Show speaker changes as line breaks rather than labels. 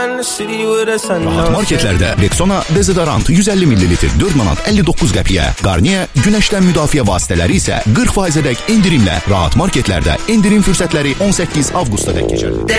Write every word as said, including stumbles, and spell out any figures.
Rahat marketlerde Rexona dezodorant yüz elli millilitre dört manat elli doqquz qəpiyə, Garnier güneşten müdafiə vasitələri isə qırx faizədək indirimlə Rahat marketlerde indirim fürsətləri on səkkiz avqusta dək keçir.